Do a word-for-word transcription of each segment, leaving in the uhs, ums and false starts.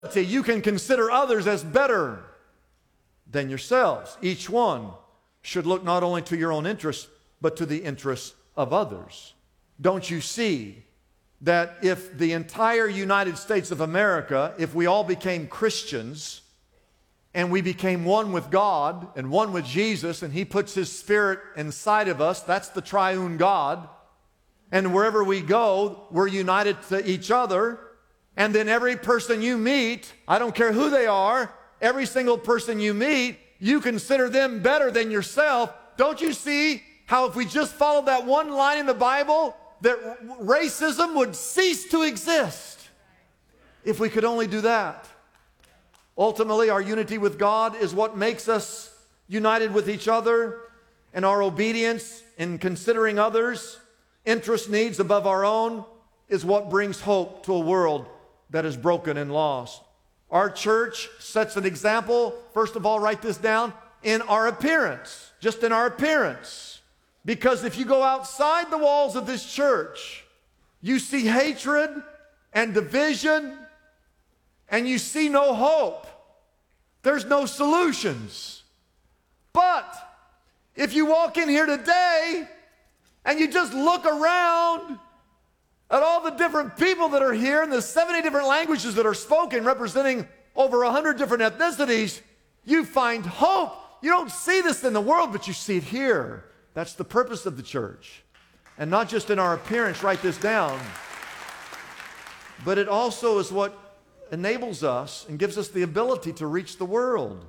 You can consider others as better than yourselves. Each one should look not only to your own interests, but to the interests of others. Don't you see that if the entire United States of America, if we all became Christians and we became one with God and one with Jesus, and He puts His Spirit inside of us, that's the triune God, and wherever we go, we're united to each other, and then every person you meet, I don't care who they are, every single person you meet, you consider them better than yourself. Don't you see how if we just followed that one line in the Bible, that racism would cease to exist? If we could only do that. Ultimately, our unity with God is what makes us united with each other, and our obedience in considering others' interest needs above our own is what brings hope to a world that is broken and lost. Our church sets an example, first of all, write this down, in our appearance, just in our appearance. Because if you go outside the walls of this church, you see hatred and division, and you see no hope. There's no solutions. But if you walk in here today and you just look around at all the different people that are here and the seventy different languages that are spoken, representing over one hundred different ethnicities, you find hope. You don't see this in the world, but you see it here. That's the purpose of the church. And not just in our appearance, write this down, but it also is what enables us and gives us the ability to reach the world.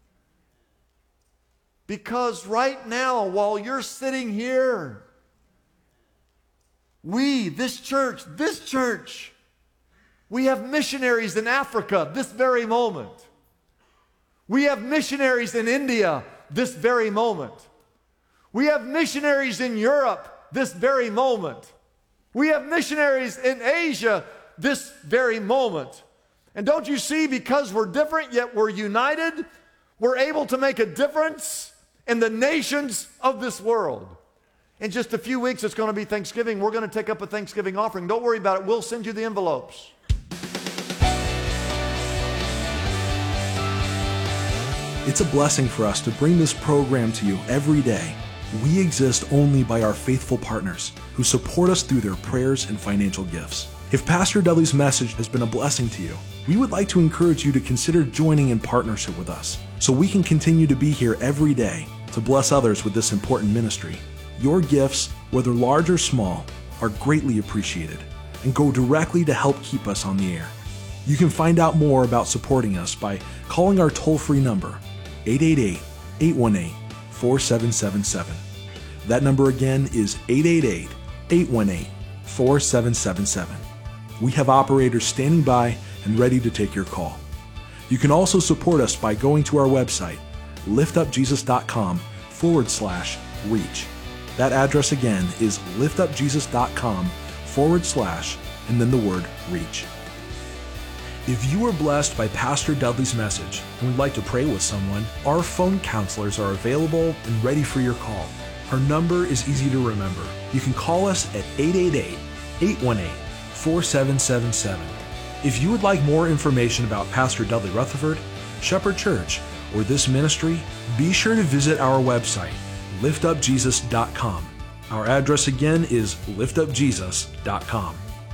Because right now, while you're sitting here, we, this church, this church, we have missionaries in Africa this very moment. We have missionaries in India this very moment. We have missionaries in Europe this very moment. We have missionaries in Asia this very moment. And don't you see, because we're different yet we're united, we're able to make a difference in the nations of this world. In just a few weeks, it's going to be Thanksgiving. We're going to take up a Thanksgiving offering. Don't worry about it. We'll send you the envelopes. It's a blessing for us to bring this program to you every day. We exist only by our faithful partners who support us through their prayers and financial gifts. If Pastor Dudley's message has been a blessing to you, we would like to encourage you to consider joining in partnership with us so we can continue to be here every day to bless others with this important ministry. Your gifts, whether large or small, are greatly appreciated and go directly to help keep us on the air. You can find out more about supporting us by calling our toll-free number, eight eight eight, eight one eight, four seven seven seven. That number again is eight eight eight, eight one eight, four seven seven seven. We have operators standing by and ready to take your call. You can also support us by going to our website, liftupjesus.com forward slash reach. That address again is liftupjesus.com forward slash and then the word reach. If you were blessed by Pastor Dudley's message and would like to pray with someone, our phone counselors are available and ready for your call. Our number is easy to remember. You can call us at eight eight eight, eight one eight, four seven seven seven. If you would like more information about Pastor Dudley Rutherford, Shepherd Church, or this ministry, be sure to visit our website, lift up jesus dot com. Our address again is lift up jesus dot com.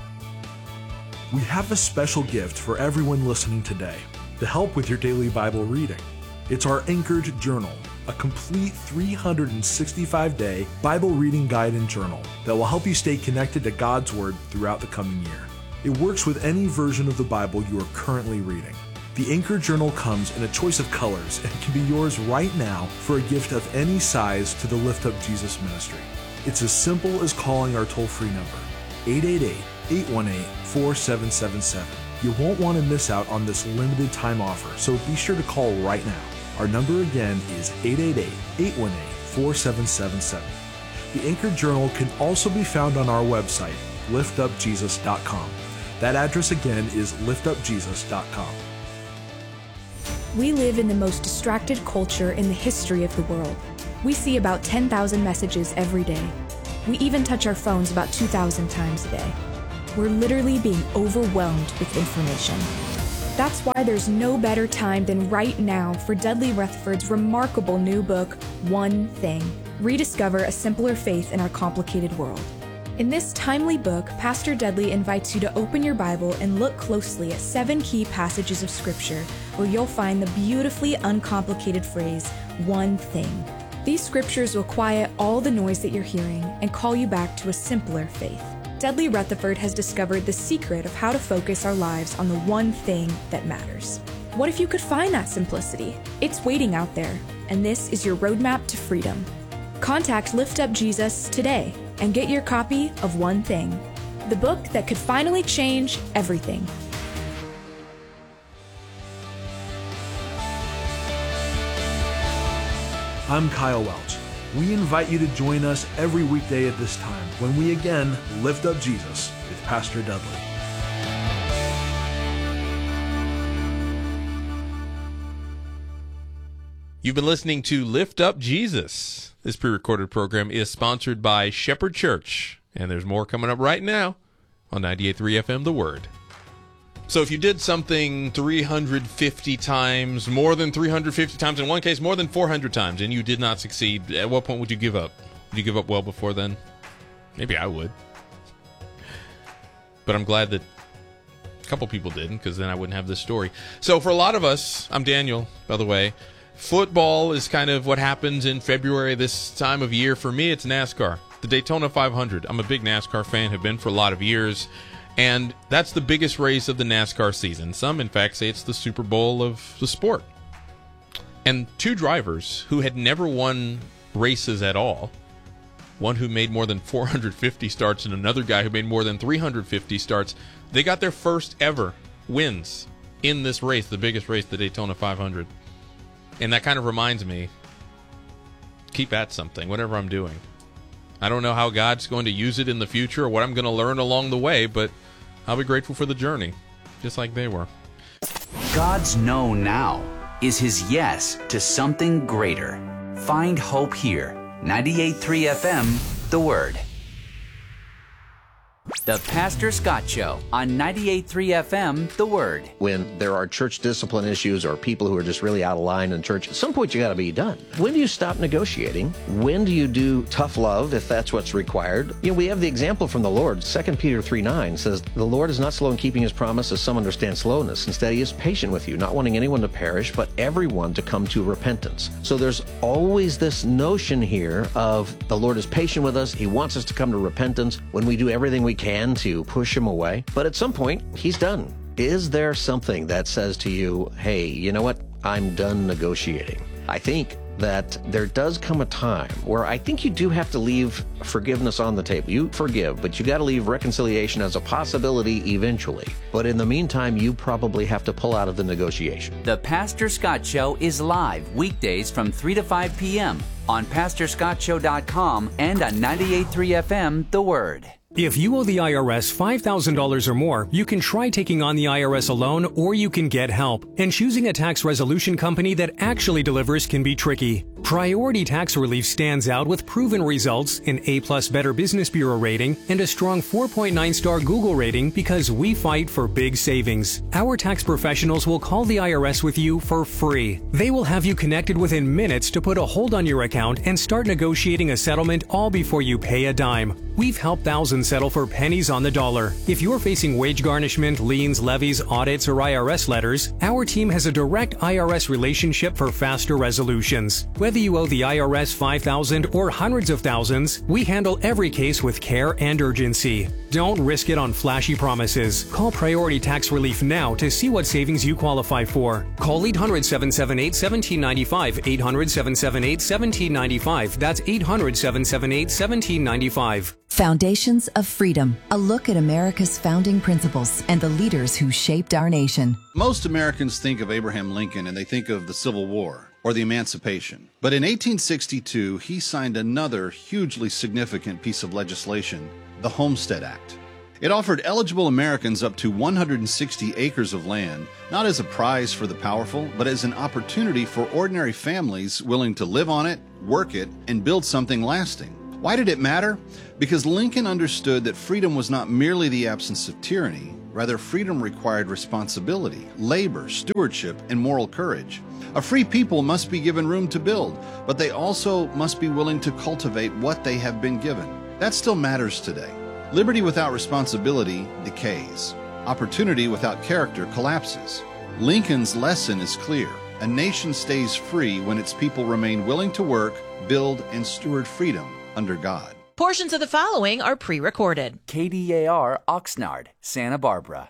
We have a special gift for everyone listening today to help with your daily Bible reading. It's our Anchored Journal, a complete three hundred sixty-five day Bible reading guide and journal that will help you stay connected to God's Word throughout the coming year. It works with any version of the Bible you are currently reading. The Anchored Journal comes in a choice of colors and can be yours right now for a gift of any size to the Lift Up Jesus ministry. It's as simple as calling our toll-free number, eight eight eight, eight one eight, four seven seven seven. You won't want to miss out on this limited time offer, so be sure to call right now. Our number again is eight eight eight, eight one eight, four seven seven seven. The Anchored Journal can also be found on our website, lift up jesus dot com. That address again is lift up jesus dot com. We live in the most distracted culture in the history of the world. We see about ten thousand messages every day. We even touch our phones about two thousand times a day. We're literally being overwhelmed with information. That's why there's no better time than right now for Dudley Rutherford's remarkable new book, One Thing. Rediscover a simpler faith in our complicated world. In this timely book, Pastor Dudley invites you to open your Bible and look closely at seven key passages of Scripture where you'll find the beautifully uncomplicated phrase, one thing. These scriptures will quiet all the noise that you're hearing and call you back to a simpler faith. Dudley Rutherford has discovered the secret of how to focus our lives on the one thing that matters. What if you could find that simplicity? It's waiting out there, and this is your roadmap to freedom. Contact Lift Up Jesus today and get your copy of One Thing, the book that could finally change everything. I'm Kyle Welch. We invite you to join us every weekday at this time when we again lift up Jesus with Pastor Dudley. You've been listening to Lift Up Jesus. This pre-recorded program is sponsored by Shepherd Church, and there's more coming up right now on ninety-eight point three F M The Word. So if you did something three hundred fifty times, more than three hundred fifty times, in one case more than four hundred times, and you did not succeed, at what point would you give up? Would you give up well before then? Maybe I would. But I'm glad that a couple people didn't, because then I wouldn't have this story. So for a lot of us, I'm Daniel, by the way, football is kind of what happens in February this time of year. For me, it's NASCAR, the Daytona five hundred. I'm a big NASCAR fan, have been for a lot of years, and that's the biggest race of the NASCAR season. Some, in fact, say it's the Super Bowl of the sport. And two drivers who had never won races at all, one who made more than four hundred fifty starts and another guy who made more than three hundred fifty starts, they got their first ever wins in this race, the biggest race, the Daytona five hundred. And that kind of reminds me, keep at something, whatever I'm doing. I don't know how God's going to use it in the future or what I'm going to learn along the way, but I'll be grateful for the journey, just like they were. God's no now is his yes to something greater. Find hope here. ninety-eight point three F M, The Word. The Pastor Scott Show on ninety-eight point three F M, The Word. When there are church discipline issues or people who are just really out of line in church, at some point you got to be done. When do you stop negotiating? When do you do tough love if that's what's required? You know, we have the example from the Lord. Second Peter three nine says, "The Lord is not slow in keeping his promise, as some understand slowness. Instead, he is patient with you, not wanting anyone to perish, but everyone to come to repentance." So there's always this notion here of the Lord is patient with us. He wants us to come to repentance when we do everything we can to push him away. But at some point, he's done. Is there something that says to you, hey, you know what? I'm done negotiating. I think that there does come a time where I think you do have to leave forgiveness on the table. You forgive, but you got to leave reconciliation as a possibility eventually. But in the meantime, you probably have to pull out of the negotiation. The Pastor Scott Show is live weekdays from three to five p.m. on pastor scott show dot com and on ninety-eight point three F M, The Word. If you owe the I R S five thousand dollars or more, you can try taking on the I R S alone, or you can get help. And choosing a tax resolution company that actually delivers can be tricky. Priority Tax Relief stands out with proven results, an A plus Better Business Bureau rating, and a strong four point nine star Google rating because we fight for big savings. Our tax professionals will call the I R S with you for free. They will have you connected within minutes to put a hold on your account and start negotiating a settlement all before you pay a dime. We've helped thousands settle for pennies on the dollar. If you're facing wage garnishment, liens, levies, audits, or I R S letters, our team has a direct I R S relationship for faster resolutions. Whether you owe the I R S five thousand dollars or hundreds of thousands, we handle every case with care and urgency. Don't risk it on flashy promises. Call Priority Tax Relief now to see what savings you qualify for. Call eight hundred, seven seven eight, one seven nine five, eight hundred, seven seven eight, one seven nine five. That's eight hundred, seven seven eight, one seven nine five. Foundations of Freedom, a look at America's founding principles and the leaders who shaped our nation. Most Americans think of Abraham Lincoln and they think of the Civil War or the Emancipation. But in eighteen sixty-two, he signed another hugely significant piece of legislation, the Homestead Act. It offered eligible Americans up to one hundred sixty acres of land, not as a prize for the powerful, but as an opportunity for ordinary families willing to live on it, work it, and build something lasting. Why did it matter? Because Lincoln understood that freedom was not merely the absence of tyranny, Rather, freedom required responsibility, labor, stewardship, and moral courage. A free people must be given room to build, but they also must be willing to cultivate what they have been given. That still matters today. Liberty without responsibility decays. Opportunity without character collapses. Lincoln's lesson is clear. A nation stays free when its people remain willing to work, build, and steward freedom under God. Portions of the following are pre-recorded. K D A R Oxnard, Santa Barbara.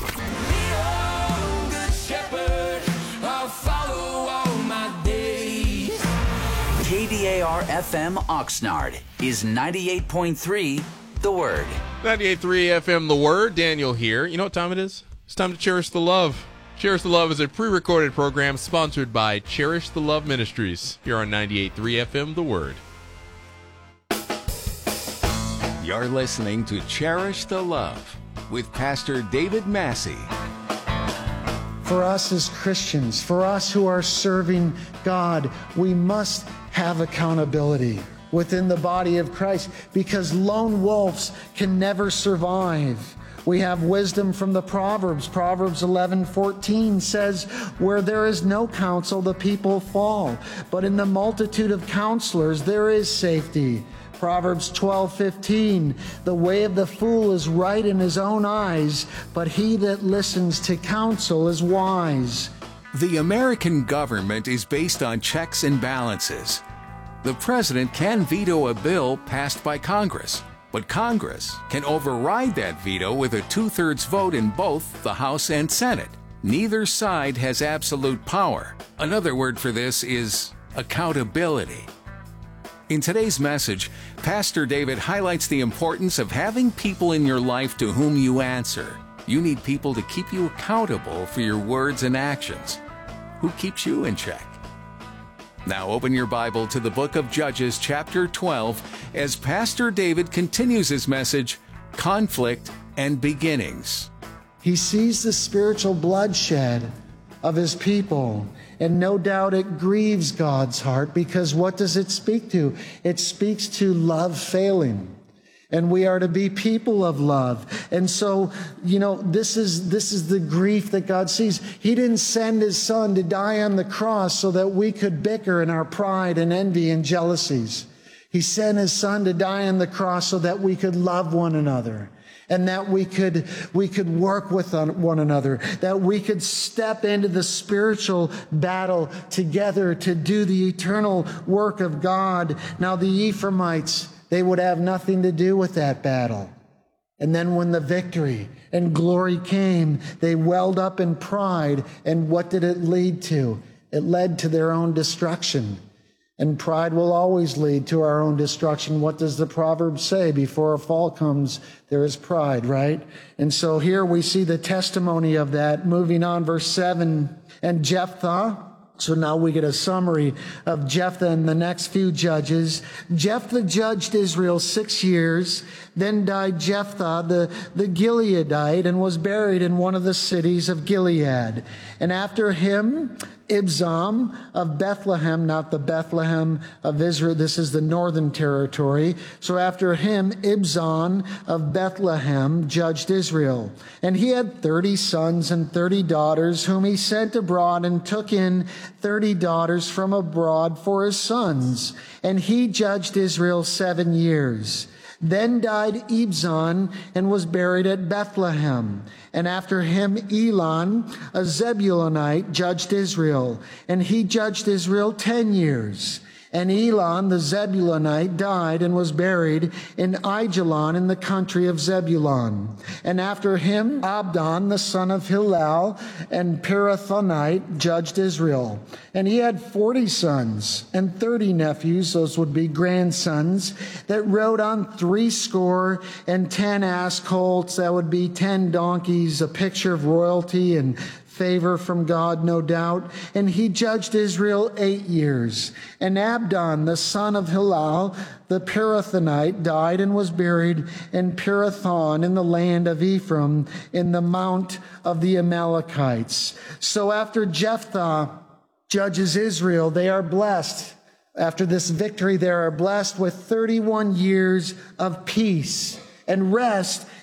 K D A R F M Oxnard is ninety-eight point three The Word. ninety-eight point three F M The Word. Daniel here. You know what time it is? It's time to Cherish the Love. Cherish the Love is a pre-recorded program sponsored by Cherish the Love Ministries here on ninety-eight point three F M The Word. You're listening to Cherish the Love with Pastor David Massey. For us as Christians, for us who are serving God, we must have accountability within the body of Christ, because lone wolves can never survive. We have wisdom from the Proverbs. Proverbs eleven fourteen says, where there is no counsel, the people fall. But in the multitude of counselors, there is safety. Proverbs twelve fifteen, the way of the fool is right in his own eyes, but he that listens to counsel is wise. The American government is based on checks and balances. The president can veto a bill passed by Congress, but Congress can override that veto with a two-thirds vote in both the House and Senate. Neither side has absolute power. Another word for this is accountability. In today's message, Pastor David highlights the importance of having people in your life to whom you answer. You need people to keep you accountable for your words and actions. Who keeps you in check? Now open your Bible to the book of Judges, chapter twelve, as Pastor David continues his message, Conflict and Beginnings. He sees the spiritual bloodshed of his people, and no doubt it grieves God's heart, because what does it speak to? It speaks to love failing. And we are to be people of love. And so, you know, this is this is the grief that God sees. He didn't send his son to die on the cross so that we could bicker in our pride and envy and jealousies. He sent his son to die on the cross so that we could love one another, and that we could we could work with one another, that we could step into the spiritual battle together to do the eternal work of God. Now, the Ephraimites, they would have nothing to do with that battle. And then when the victory and glory came, they welled up in pride. And what did it lead to? It led to their own destruction. And pride will always lead to our own destruction. What does the proverb say? Before a fall comes, there is pride, right? And so here we see the testimony of that. Moving on, verse seven. And Jephthah, so now we get a summary of Jephthah and the next few judges. Jephthah judged Israel six years. Then died Jephthah the, the Gileadite, and was buried in one of the cities of Gilead. And after him, Ibzan of Bethlehem, not the Bethlehem of Israel. This is the northern territory. So after him, Ibzan of Bethlehem judged Israel. And he had thirty sons and thirty daughters, whom he sent abroad, and took in thirty daughters from abroad for his sons. And he judged Israel seven years. Then died Ibzan, and was buried at Bethlehem. And after him, Elon, a Zebulunite, judged Israel. And he judged Israel ten years. And Elon, the Zebulunite, died and was buried in Aijalon in the country of Zebulun. And after him, Abdon, the son of Hillel, and Pirathonite, judged Israel. And he had forty sons and thirty nephews, those would be grandsons, that rode on threescore and ten ass colts, that would be ten donkeys, a picture of royalty and favor from God, no doubt. And he judged Israel eight years. And Abdon, the son of Hillel, the Pirathonite, died and was buried in Pirathon in the land of Ephraim, in the mount of the Amalekites. So after Jephthah judges Israel, they are blessed. After this victory, they are blessed with thirty-one years of peace and rest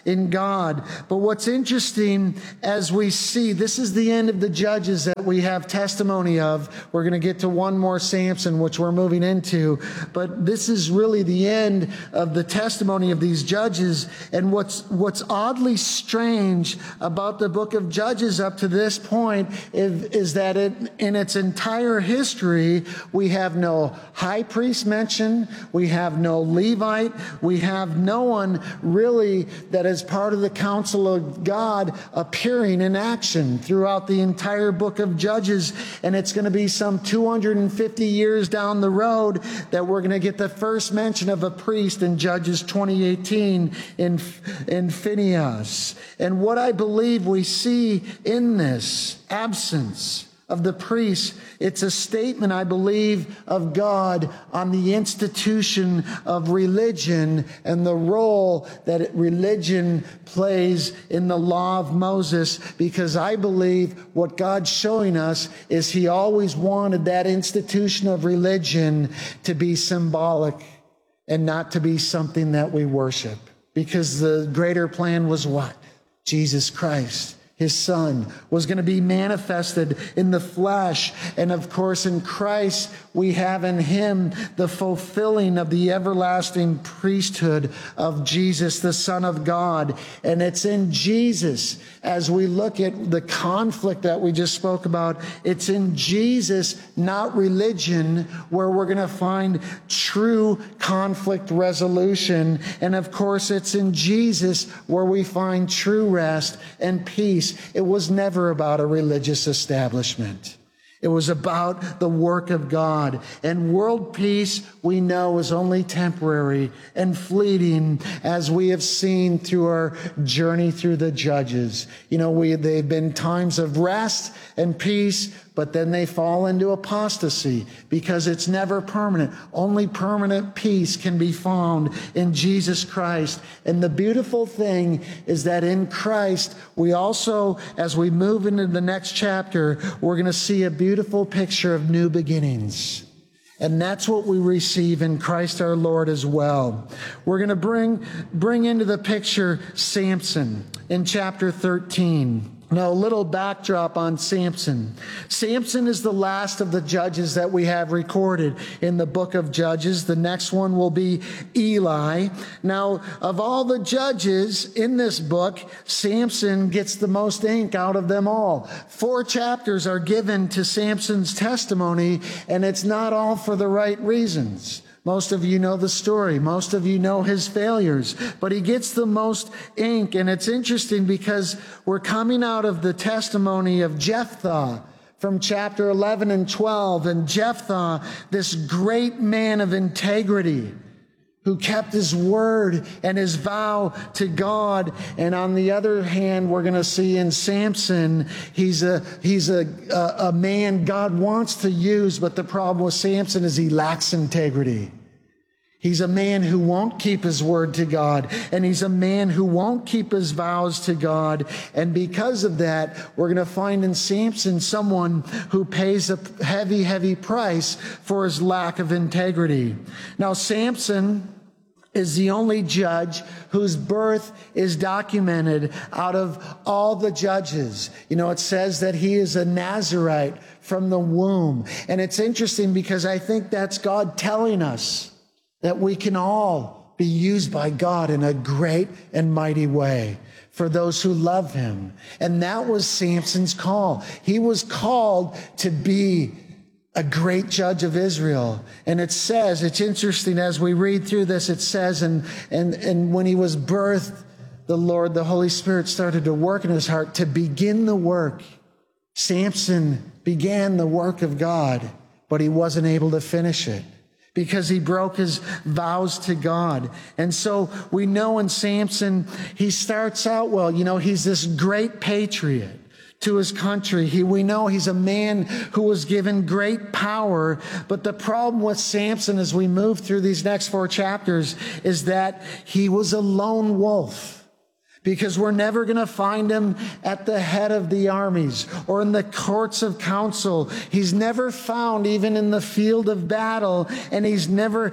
in God. But what's interesting as we see, this is the end of the Judges that we have testimony of. We're going to get to one more Samson, which we're moving into. But this is really the end of the testimony of these judges. And what's, what's oddly strange about the book of Judges up to this point is, is that it, in its entire history, we have no high priest mentioned, we have no Levite, we have no one really that is part of the counsel of God appearing in action throughout the entire book of Judges. And it's going to be some two hundred fifty years down the road that we're going to get the first mention of a priest in Judges twenty eighteen in, in Phinehas. And what I believe we see in this absence of the priests, it's a statement, I believe, of God on the institution of religion and the role that religion plays in the law of Moses, because I believe what God's showing us is he always wanted that institution of religion to be symbolic and not to be something that we worship. Because the greater plan was what? Jesus Christ. His Son was going to be manifested in the flesh. And of course, in Christ, we have in him the fulfilling of the everlasting priesthood of Jesus, the Son of God. And it's in Jesus, as we look at the conflict that we just spoke about, it's in Jesus, not religion, where we're going to find true conflict resolution. And of course, it's in Jesus where we find true rest and peace. It was never about a religious establishment. It was about the work of God. And world peace, we know, is only temporary and fleeting, as we have seen through our journey through the Judges. You know, we, they've been times of rest and peace, but then they fall into apostasy because it's never permanent. Only permanent peace can be found in Jesus Christ. And the beautiful thing is that in Christ, we also, as we move into the next chapter, we're going to see a beautiful picture of new beginnings. And that's what we receive in Christ our Lord as well. We're going to bring, bring into the picture Samson in chapter thirteen. Now, a little backdrop on Samson. Samson is the last of the judges that we have recorded in the book of Judges. The next one will be Eli. Now, of all the judges in this book, Samson gets the most ink out of them all. Four chapters are given to Samson's testimony, and it's not all for the right reasons. Most of you know the story. Most of you know his failures. But he gets the most ink. And it's interesting because we're coming out of the testimony of Jephthah from chapter eleven and twelve. And Jephthah, this great man of integrity, who kept his word and his vow to God. And on the other hand, we're going to see in Samson, he's a, he's a, a, a man God wants to use, but the problem with Samson is he lacks integrity. He's a man who won't keep his word to God, and he's a man who won't keep his vows to God. And because of that, we're going to find in Samson someone who pays a heavy, heavy price for his lack of integrity. Now, Samson is the only judge whose birth is documented out of all the judges. You know, it says that he is a Nazirite from the womb. And it's interesting because I think that's God telling us that we can all be used by God in a great and mighty way for those who love him. And that was Samson's call. He was called to be a great judge of Israel. And it says, it's interesting as we read through this, it says, and, and, and when he was birthed, the Lord, the Holy Spirit started to work in his heart to begin the work. Samson began the work of God, but he wasn't able to finish it because he broke his vows to God. And so we know in Samson, he starts out well. You know, he's this great patriot to his country. He, we know he's a man who was given great power. But the problem with Samson as we move through these next four chapters is that he was a lone wolf. because we're never going to find him at the head of the armies or in the courts of counsel. He's never found even in the field of battle, and he's never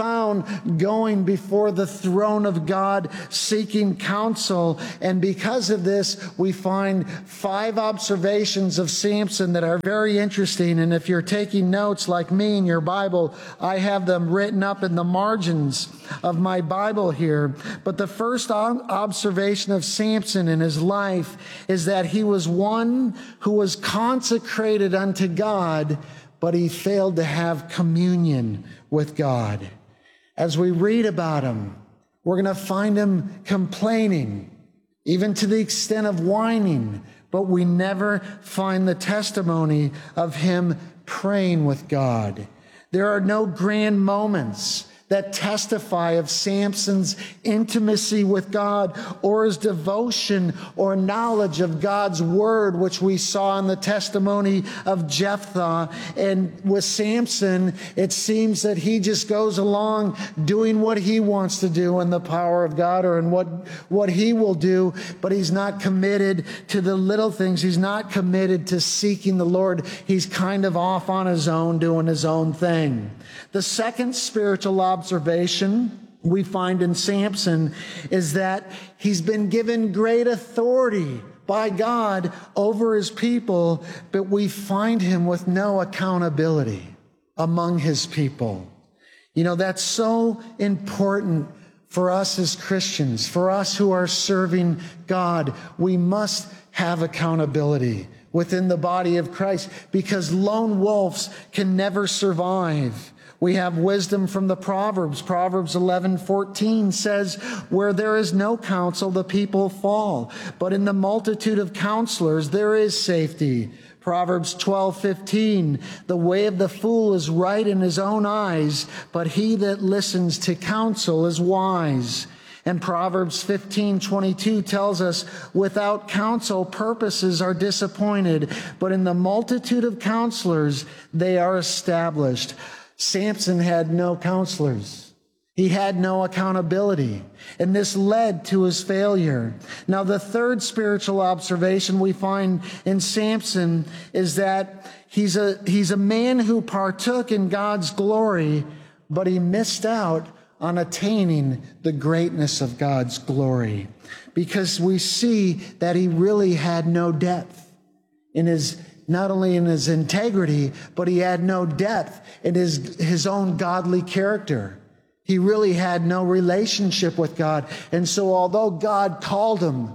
found going before the throne of God seeking counsel. And because of this, we find five observations of Samson that are very interesting. And if you're taking notes like me in your Bible, I have them written up in the margins of my Bible here. But the first observation of Samson in his life is that he was one who was consecrated unto God, but he failed to have communion with God. As we read about him, we're going to find him complaining, even to the extent of whining, but we never find the testimony of him praying with God. There are no grand moments that testify of Samson's intimacy with God or his devotion or knowledge of God's word, which we saw in the testimony of Jephthah. And with Samson, it seems that he just goes along doing what he wants to do in the power of God or in what, what he will do, but he's not committed to the little things. He's not committed to seeking the Lord. He's kind of off on his own, doing his own thing. The second spiritual observation we find in Samson is that he's been given great authority by God over his people, but we find him with no accountability among his people. You know, that's so important for us as Christians, for us who are serving God. We must have accountability within the body of Christ, because lone wolves can never survive. We have wisdom from the Proverbs. Proverbs eleven fourteen says, where there is no counsel, the people fall. But in the multitude of counselors, there is safety. Proverbs twelve fifteen, the way of the fool is right in his own eyes, but he that listens to counsel is wise. And Proverbs fifteen twenty-two tells us, without counsel, purposes are disappointed, but in the multitude of counselors, they are established. Samson had no counselors. He had no accountability, and this led to his failure. Now, the third spiritual observation we find in Samson is that he's a, he's a man who partook in God's glory, but he missed out on attaining the greatness of God's glory, because we see that he really had no depth in his, not only in his integrity, but he had no depth in his, his own godly character. He really had no relationship with God. And so although God called him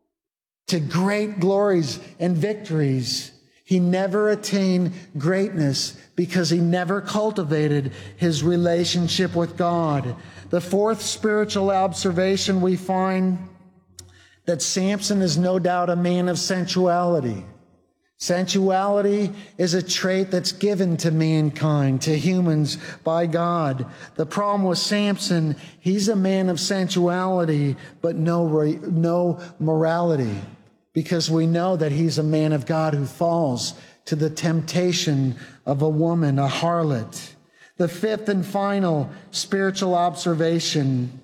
to great glories and victories, he never attained greatness because he never cultivated his relationship with God. The fourth spiritual observation, we find that Samson is no doubt a man of sensuality. Sensuality is a trait that's given to mankind, to humans, by God. The problem with Samson, he's a man of sensuality, but no, no morality, because we know that he's a man of God who falls to the temptation of a woman, a harlot. The fifth and final spiritual observation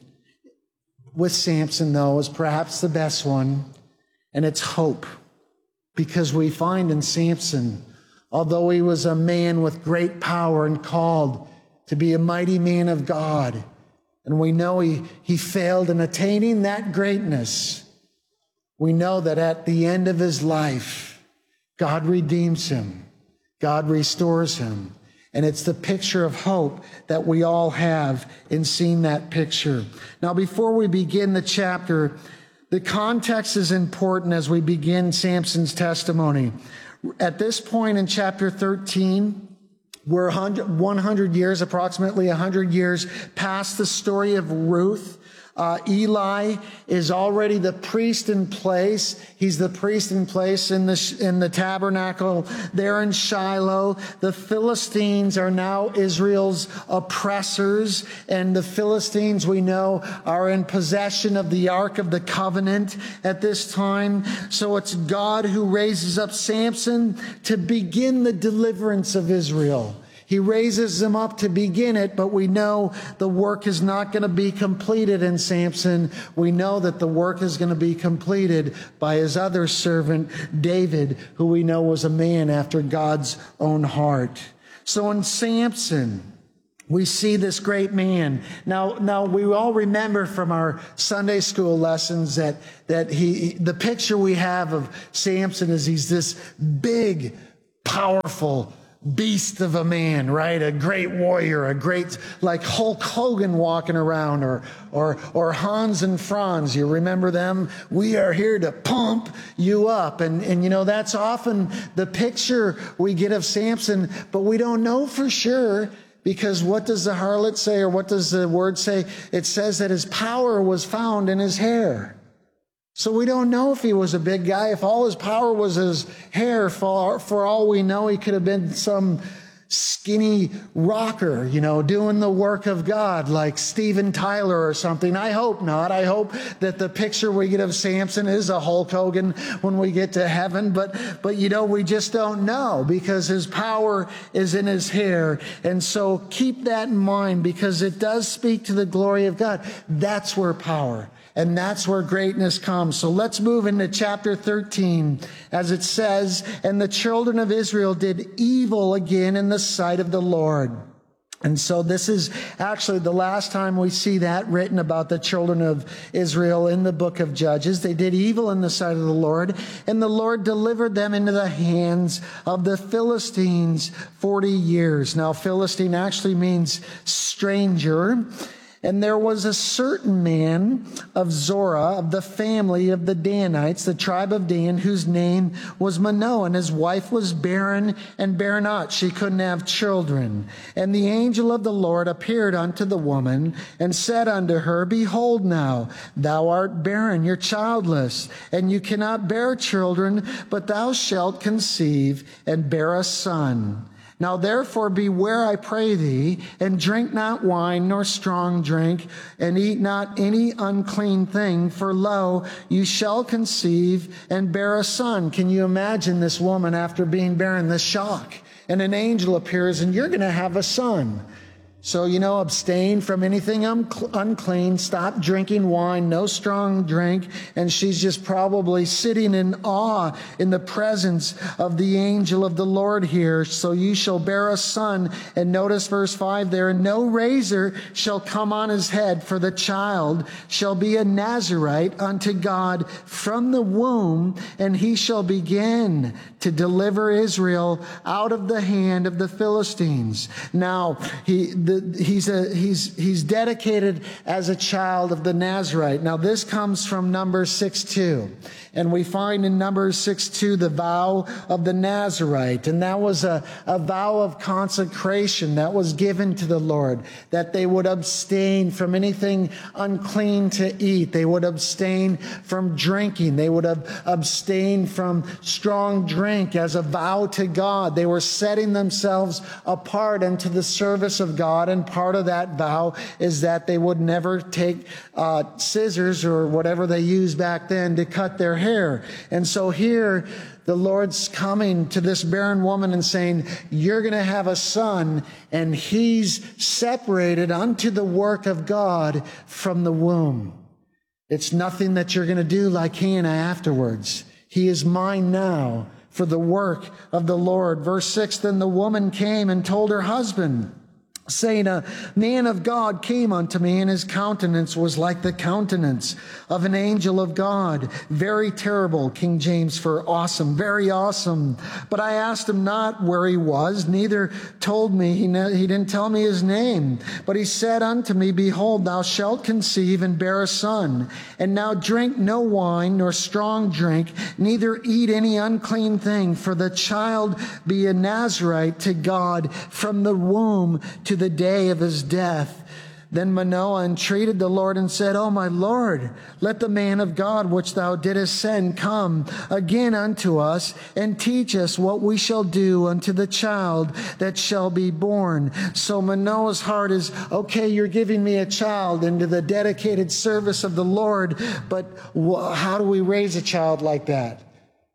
with Samson, though, is perhaps the best one, and it's hope. Because we find in Samson, although he was a man with great power and called to be a mighty man of God, and we know he, he failed in attaining that greatness, we know that at the end of his life, God redeems him. God restores him. And it's the picture of hope that we all have in seeing that picture. Now, before we begin the chapter, the context is important as we begin Samson's testimony. At this point in chapter thirteen, we're one hundred years, approximately one hundred years past the story of Ruth. Uh, Eli is already the priest in place. He's the priest in place in the, in the tabernacle there in Shiloh. The Philistines are now Israel's oppressors, and the Philistines, we know, are in possession of the Ark of the Covenant at this time. So it's God who raises up Samson to begin the deliverance of Israel. He raises them up to begin it, but we know the work is not going to be completed in Samson. We know that the work is going to be completed by his other servant, David, who we know was a man after God's own heart. So in Samson, we see this great man. Now, now we all remember from our Sunday school lessons that, that he, the picture we have of Samson is he's this big, powerful beast of a man, right? A great warrior, a great, like Hulk Hogan walking around, or, or, or Hans and Franz. You remember them? We are here to pump you up. And, and you know, that's often the picture we get of Samson, but we don't know for sure, because what does the harlot say, or what does the word say? It says that his power was found in his hair. So we don't know if he was a big guy. If all his power was his hair, for, for all we know, he could have been some skinny rocker, you know, doing the work of God like Steven Tyler or something. I hope not. I hope that the picture we get of Samson is a Hulk Hogan when we get to heaven. But, but you know, we just don't know, because his power is in his hair. And so keep that in mind, because it does speak to the glory of God. That's where power, and that's where greatness comes. So let's move into chapter thirteen, as it says, "And the children of Israel did evil again in the sight of the Lord." And so this is actually the last time we see that written about the children of Israel in the book of Judges. They did evil in the sight of the Lord, and the Lord delivered them into the hands of the Philistines forty years. Now, Philistine actually means stranger. "And there was a certain man of Zorah, of the family of the Danites, the tribe of Dan, whose name was Manoah, and his wife was barren and bare not. She couldn't have children. And the angel of the Lord appeared unto the woman and said unto her, Behold now, thou art barren, you're childless, and you cannot bear children, but thou shalt conceive and bear a son. Now therefore beware, I pray thee, and drink not wine nor strong drink, and eat not any unclean thing, for lo, you shall conceive and bear a son." Can you imagine this woman after being barren, the shock? And an angel appears, and you're going to have a son. So, you know, abstain from anything unclean, stop drinking wine, no strong drink. And she's just probably sitting in awe in the presence of the angel of the Lord here. "So you shall bear a son." And notice verse five there, "And no razor shall come on his head, for the child shall be a Nazarite unto God from the womb, and he shall begin to deliver Israel out of the hand of the Philistines." Now, he, the, he's, a, he's, he's dedicated as a child of the Nazarite. Now, this comes from Numbers six two. And we find in Numbers six two the vow of the Nazarite. And that was a, a vow of consecration that was given to the Lord, that they would abstain from anything unclean to eat. They would abstain from drinking. They would ab- abstain from strong drink as a vow to God. They were setting themselves apart unto the service of God. And part of that vow is that they would never take uh, scissors or whatever they used back then to cut their hair. And so here the Lord's coming to this barren woman and saying, you're going to have a son, and he's separated unto the work of God from the womb. It's nothing that you're going to do like Hannah afterwards. He is mine now for the work of the Lord. Verse six, "Then the woman came and told her husband, saying, A man of God came unto me, and his countenance was like the countenance of an angel of God. Very terrible," King James for awesome, very awesome. "But I asked him not where he was, neither told me, he, ne- he didn't tell me his name. But he said unto me, Behold, thou shalt conceive and bear a son. And now drink no wine nor strong drink, neither eat any unclean thing, for the child be a Nazarite to God from the womb to the day of his death. Then Manoah entreated the Lord and said, O my Lord, let the man of God which thou didst send come again unto us, and teach us what we shall do unto the child that shall be born." So Manoah's heart is, okay, you're giving me a child into the dedicated service of the Lord, but wh- how do we raise a child like that?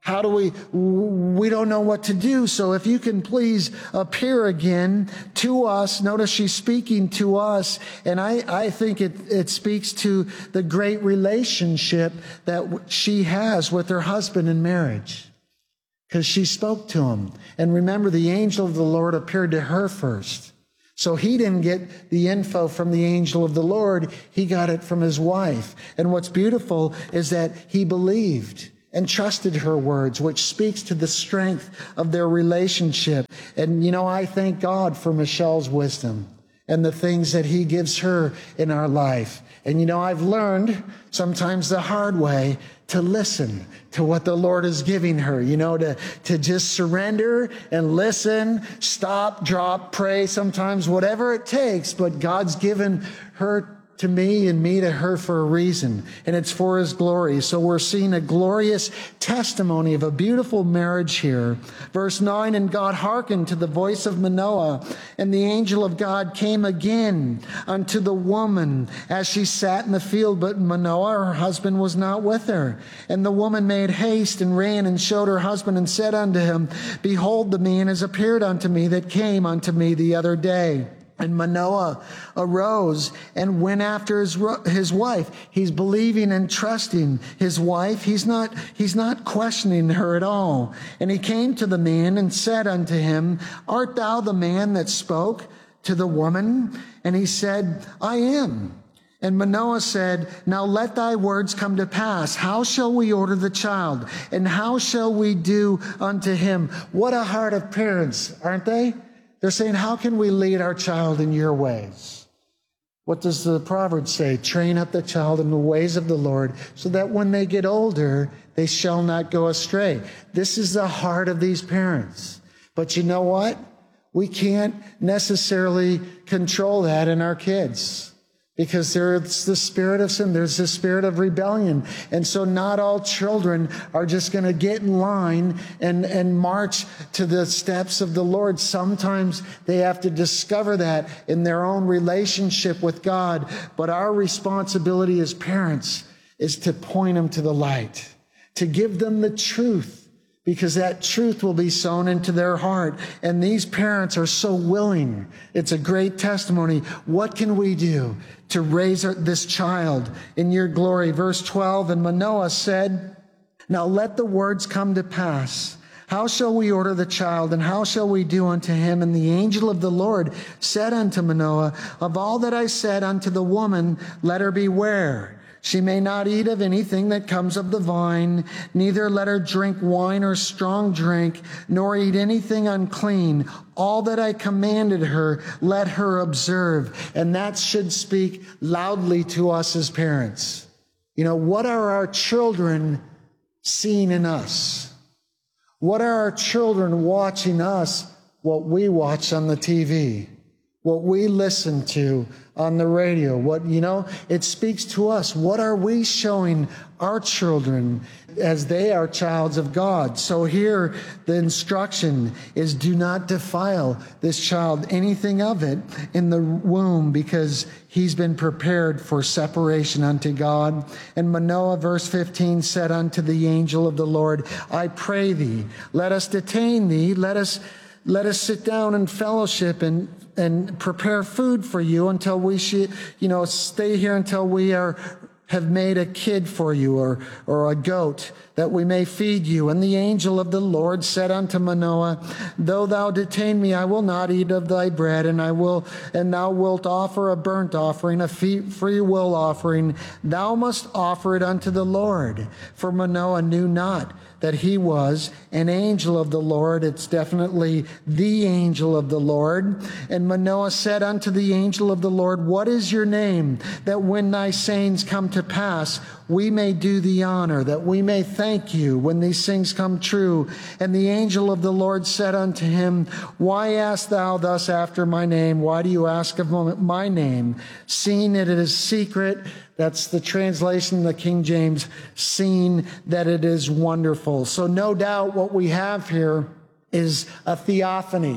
How do we, we don't know what to do. So if you can please appear again to us. Notice she's speaking to us. And I, I think it, it speaks to the great relationship that she has with her husband in marriage. Because she spoke to him. And remember, the angel of the Lord appeared to her first. So he didn't get the info from the angel of the Lord. He got it from his wife. And what's beautiful is that he believed and trusted her words, which speaks to the strength of their relationship. And, you know, I thank God for Michelle's wisdom and the things that he gives her in our life. And, you know, I've learned sometimes the hard way to listen to what the Lord is giving her, you know, to, to just surrender and listen, stop, drop, pray, sometimes whatever it takes. But God's given her to me and me to her for a reason, and it's for his glory. So we're seeing a glorious testimony of a beautiful marriage here. Verse nine, and God hearkened to the voice of Manoah, and the angel of God came again unto the woman as she sat in the field, but Manoah, her husband, was not with her. And the woman made haste and ran and showed her husband and said unto him, Behold, the man has appeared unto me that came unto me the other day. And Manoah arose and went after his, his wife. He's believing and trusting his wife. He's not, he's not questioning her at all. And he came to the man and said unto him, Art thou the man that spoke to the woman? And he said, I am. And Manoah said, Now let thy words come to pass. How shall we order the child? And how shall we do unto him? What a heart of parents, aren't they? They're saying, how can we lead our child in your ways? What does the proverb say? Train up the child in the ways of the Lord, so that when they get older, they shall not go astray. This is the heart of these parents. But you know what? We can't necessarily control that in our kids, because there's the spirit of sin. There's the spirit of rebellion. And so not all children are just going to get in line and, and march to the steps of the Lord. Sometimes they have to discover that in their own relationship with God. But our responsibility as parents is to point them to the light, to give them the truth, because that truth will be sown into their heart. And these parents are so willing. It's a great testimony. What can we do to raise this child in your glory? Verse twelve, and Manoah said, Now let the words come to pass. How shall we order the child, and how shall we do unto him? And the angel of the Lord said unto Manoah, Of all that I said unto the woman, let her beware. She may not eat of anything that comes of the vine, neither let her drink wine or strong drink, nor eat anything unclean. All that I commanded her, let her observe. And that should speak loudly to us as parents. You know, what are our children seeing in us? What are our children watching us? What we watch on the T V, what we listen to on the radio, what, you know, it speaks to us. What are we showing our children as they are childs of God? So here the instruction is, do not defile this child, anything of it, in the womb, because he's been prepared for separation unto God. And Manoah, verse fifteen, said unto the angel of the Lord, I pray thee, let us detain thee, let us Let us sit down and fellowship and, and prepare food for you until we should, you know, stay here until we are, have made a kid for you, or, or a goat, that we may feed you. And the angel of the Lord said unto Manoah, Though thou detain me, I will not eat of thy bread, and I will, and thou wilt offer a burnt offering, a free will offering. Thou must offer it unto the Lord. For Manoah knew not that he was an angel of the Lord. It's definitely the angel of the Lord. And Manoah said unto the angel of the Lord, What is your name? That when thy sayings come to pass, we may do thee honor, that we may thank you when these things come true. And the angel of the Lord said unto him, Why ask thou thus after my name? Why do you ask of my name? Seeing that it is secret. That's the translation of the King James, seeing that it is wonderful. So no doubt what we have here is a theophany.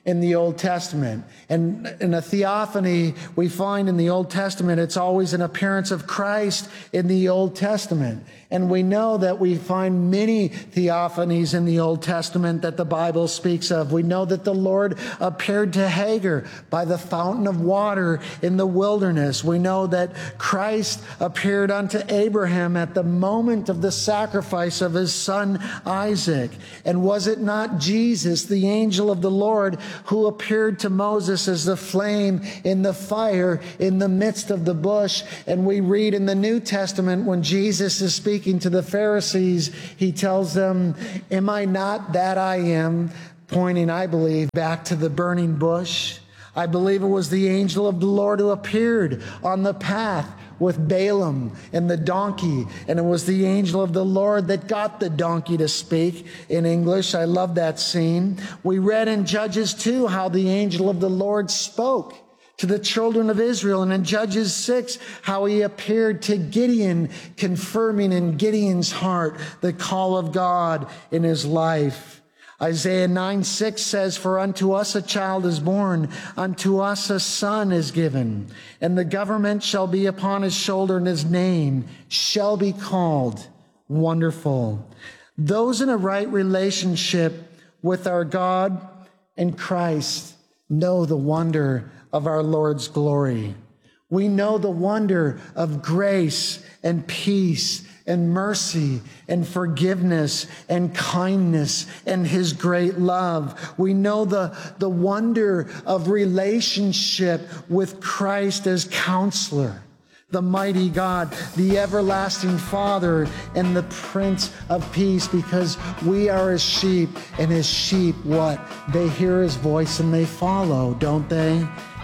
in the Old Testament. And in a theophany, we find in the Old Testament, it's always an appearance of Christ in the Old Testament. And we know that we find many theophanies in the Old Testament that the Bible speaks of. We know that the Lord appeared to Hagar by the fountain of water in the wilderness. We know that Christ appeared unto Abraham at the moment of the sacrifice of his son Isaac. And was it not Jesus, the angel of the Lord, who appeared to Moses as the flame in the fire in the midst of the bush? And we read in the New Testament when Jesus is speaking to the Pharisees, he tells them, am I not that I am? Pointing, I believe, back to the burning bush. I believe it was the angel of the Lord who appeared on the path with Balaam and the donkey. And it was the angel of the Lord that got the donkey to speak in English. I love that scene. We read in Judges two how the angel of the Lord spoke to the children of Israel. And in Judges six, how he appeared to Gideon, confirming in Gideon's heart the call of God in his life. Isaiah nine six says, for unto us a child is born, unto us a son is given, and the government shall be upon his shoulder, and his name shall be called Wonderful. Those in a right relationship with our God and Christ know the wonder of our Lord's glory. We know the wonder of grace and peace and mercy and forgiveness and kindness and his great love. We know the, the wonder of relationship with Christ as counselor, the mighty God, the everlasting Father, and the Prince of Peace, because we are his sheep, and his sheep, what? They hear his voice and they follow, don't they?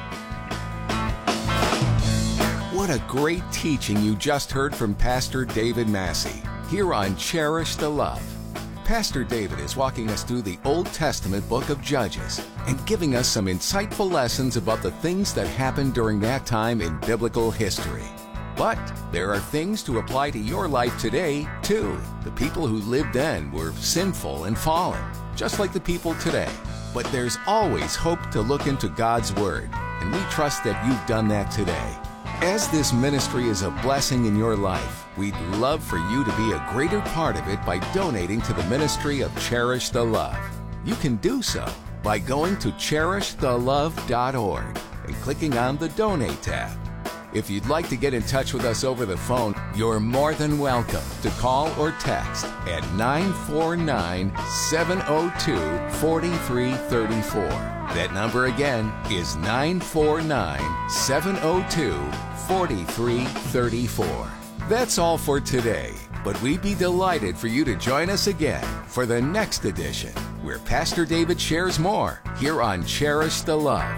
What a great teaching you just heard from Pastor David Massey here on Cherish the Love. Pastor David is walking us through the Old Testament book of Judges and giving us some insightful lessons about the things that happened during that time in biblical history. But there are things to apply to your life today, too. The people who lived then were sinful and fallen, just like the people today. But there's always hope to look into God's Word, and we trust that you've done that today. As this ministry is a blessing in your life, we'd love for you to be a greater part of it by donating to the ministry of Cherish the Love. You can do so by going to cherish the love dot org and clicking on the Donate tab. If you'd like to get in touch with us over the phone, you're more than welcome to call or text at nine four nine, seven oh two, four three three four. That number again is nine four nine, seven oh two, four three three four. That's all for today, but we'd be delighted for you to join us again for the next edition, where Pastor David shares more here on Cherish the Love.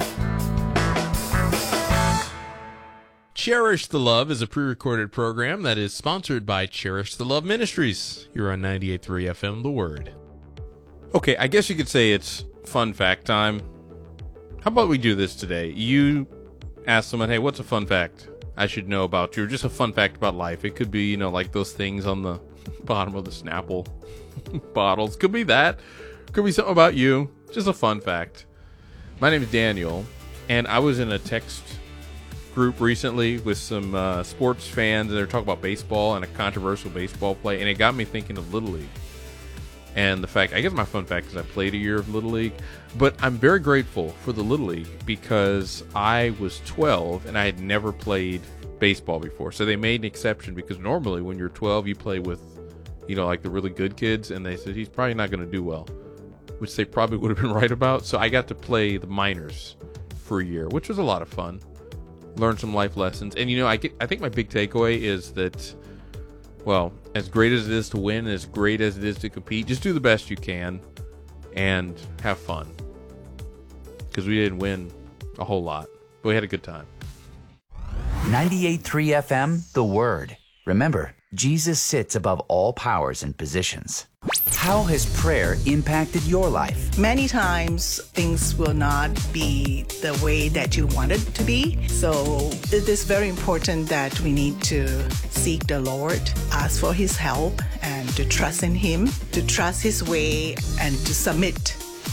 Cherish the Love is a pre-recorded program that is sponsored by Cherish the Love Ministries. You're on ninety-eight point three F M, The Word. Okay, I guess you could say it's fun fact time. How about we do this today? You ask someone, hey, what's a fun fact I should know about you? Or just a fun fact about life. It could be, you know, like those things on the bottom of the Snapple bottles. Could be that. Could be something about you. Just a fun fact. My name is Daniel, and I was in a text group recently with some uh, sports fans, and they were talking about baseball and a controversial baseball play, and it got me thinking of Little League. And the fact, I guess my fun fact is I played a year of Little League, but I'm very grateful for the Little League because I was twelve and I had never played baseball before. So they made an exception because normally when you're twelve, you play with, you know, like the really good kids, and they said he's probably not going to do well, which they probably would have been right about. So I got to play the minors for a year, which was a lot of fun. Learn some life lessons. And, you know, I, get, I think my big takeaway is that, well, as great as it is to win, as great as it is to compete, just do the best you can and have fun. Because we didn't win a whole lot, but we had a good time. ninety-eight point three F M, The Word. Remember, Jesus sits above all powers and positions. How has prayer impacted your life? Many times things will not be the way that you want it to be. So it is very important that we need to seek the Lord, ask for his help, and to trust in him, to trust his way, and to submit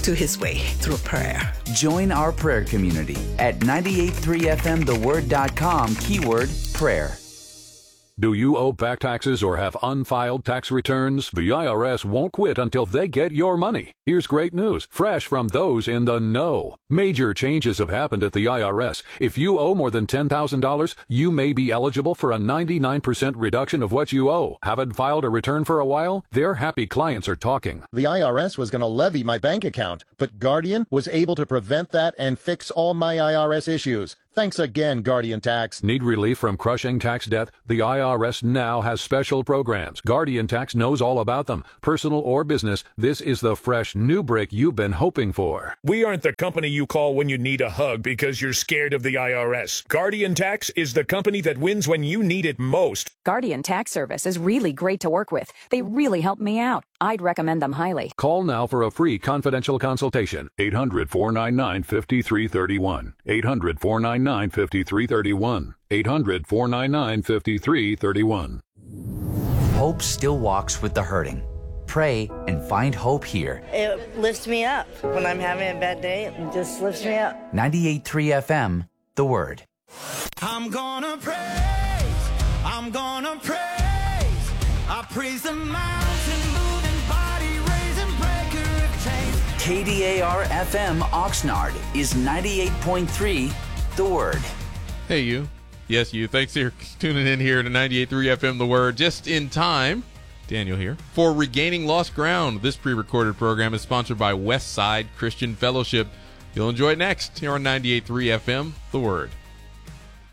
to his way through prayer. Join our prayer community at ninety-eight point three F M the word dot com, keyword prayer. Do you owe back taxes or have unfiled tax returns? The I R S won't quit until they get your money. Here's great news, fresh from those in the know. Major changes have happened at the I R S. If you owe more than ten thousand dollars, you may be eligible for a ninety-nine percent reduction of what you owe. Haven't filed a return for a while? Their happy clients are talking. The I R S was going to levy my bank account, but Guardian was able to prevent that and fix all my I R S issues. Thanks again, Guardian Tax. Need relief from crushing tax debt? The I R S now has special programs. Guardian Tax knows all about them. Personal or business, this is the fresh new break you've been hoping for. We aren't the company you call when you need a hug because you're scared of the I R S. Guardian Tax is the company that wins when you need it most. Guardian Tax Service is really great to work with. They really helped me out. I'd recommend them highly. Call now for a free confidential consultation. eight hundred, four nine nine, five three three one. eight hundred, four nine nine, five three three one. eight hundred, four nine nine, five three three one. Hope still walks with the hurting. Pray and find hope here. It lifts me up. When I'm having a bad day, it just lifts me up. ninety-eight point three F M, The Word. I'm gonna praise, I'm gonna praise, I praise the mountain moving body, raising breaker of chains. K D A R F M Oxnard is ninety-eight point three, The Word. Hey, you. Yes, you. Thanks for tuning in here to ninety-eight point three F M The Word. Just in time, Daniel here, for Regaining Lost Ground. This pre-recorded program is sponsored by Westside Christian Fellowship. You'll enjoy it next here on ninety-eight point three F M The Word.